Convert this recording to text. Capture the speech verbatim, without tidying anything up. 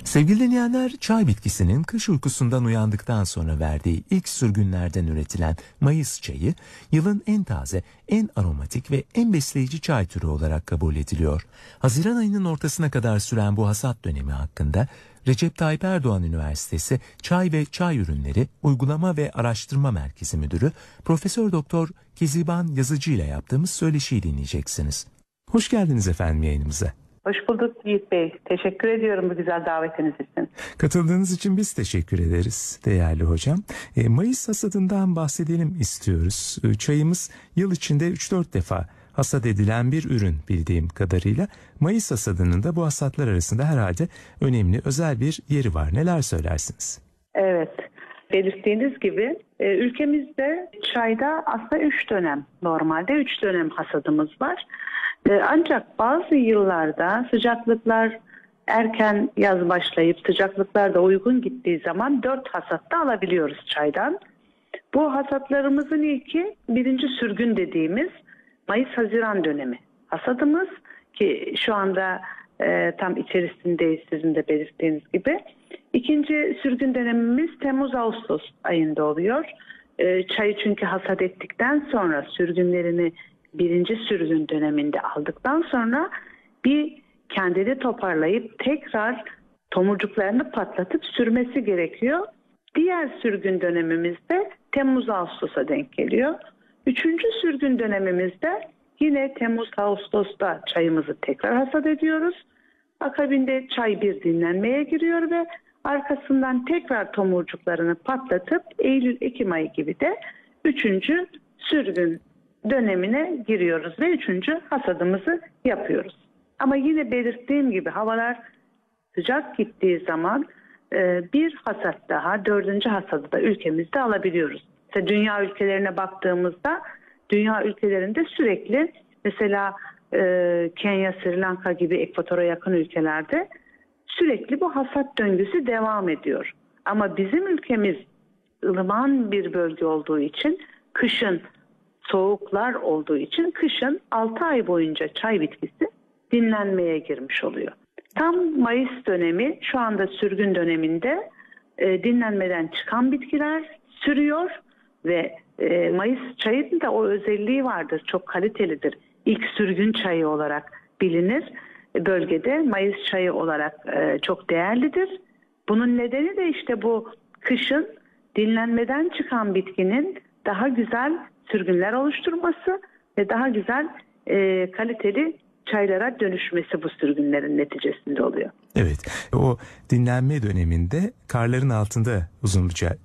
Sevgili dinleyenler, çay bitkisinin kış uykusundan uyandıktan sonra verdiği ilk sürgünlerden üretilen Mayıs çayı, yılın en taze, en aromatik ve en besleyici çay türü olarak kabul ediliyor. Haziran ayının ortasına kadar süren bu hasat dönemi hakkında Recep Tayyip Erdoğan Üniversitesi Çay ve Çay Ürünleri Uygulama ve Araştırma Merkezi Müdürü Profesör Doktor Keziban Yazıcı ile yaptığımız söyleşiyi dinleyeceksiniz. Hoş geldiniz efendim yayınımıza. Hoş bulduk Yiğit Bey. Teşekkür ediyorum bu güzel davetiniz için. Katıldığınız için biz teşekkür ederiz değerli hocam. E, Mayıs hasadından bahsedelim istiyoruz. E, çayımız yıl içinde üç dört defa hasat edilen bir ürün bildiğim kadarıyla. Mayıs hasadının da bu hasatlar arasında herhalde önemli özel bir yeri var. Neler söylersiniz? Evet. Belirttiğiniz gibi e, ülkemizde çayda aslında üç dönem, normalde üç dönem hasadımız var. Ancak bazı yıllarda sıcaklıklar erken yaz başlayıp sıcaklıklar da uygun gittiği zaman dört hasatta alabiliyoruz çaydan. Bu hasatlarımızın ilki birinci sürgün dediğimiz Mayıs-Haziran dönemi hasadımız ki şu anda e, tam içerisindeyiz sizin de belirttiğiniz gibi. İkinci sürgün dönemimiz Temmuz-Ağustos ayında oluyor. E, çayı çünkü hasat ettikten sonra sürgünlerini birinci sürgün döneminde aldıktan sonra bir kendini toparlayıp tekrar tomurcuklarını patlatıp sürmesi gerekiyor. Diğer sürgün dönemimizde Temmuz-Ağustos'a denk geliyor. Üçüncü sürgün dönemimizde yine Temmuz-Ağustos'ta çayımızı tekrar hasat ediyoruz. Akabinde çay bir dinlenmeye giriyor ve arkasından tekrar tomurcuklarını patlatıp Eylül-Ekim ayı gibi de üçüncü sürgün dönemine giriyoruz ve üçüncü hasadımızı yapıyoruz. Ama yine belirttiğim gibi havalar sıcak gittiği zaman bir hasat daha, dördüncü hasadı da ülkemizde alabiliyoruz. Mesela dünya ülkelerine baktığımızda, dünya ülkelerinde sürekli mesela Kenya, Sri Lanka gibi ekvatora yakın ülkelerde sürekli bu hasat döngüsü devam ediyor. Ama bizim ülkemiz ılıman bir bölge olduğu için kışın soğuklar olduğu için kışın altı ay boyunca çay bitkisi dinlenmeye girmiş oluyor. Tam Mayıs dönemi şu anda sürgün döneminde e, dinlenmeden çıkan bitkiler sürüyor ve e, Mayıs çayının da o özelliği vardır. Çok kalitelidir. İlk sürgün çayı olarak bilinir. E, bölgede Mayıs çayı olarak e, çok değerlidir. Bunun nedeni de işte bu kışın dinlenmeden çıkan bitkinin daha güzel sürgünler oluşturması ve daha güzel e, kaliteli çaylara dönüşmesi bu sürgünlerin neticesinde oluyor. Evet, o dinlenme döneminde karların altında uzunca